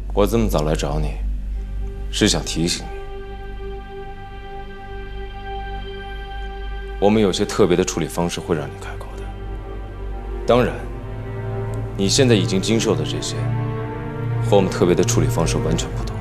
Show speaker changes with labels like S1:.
S1: 我这么早来找你，是想提醒你，我们有些特别的处理方式会让你开口的。当然，你现在已经经受的这些，和我们特别的处理方式完全不同。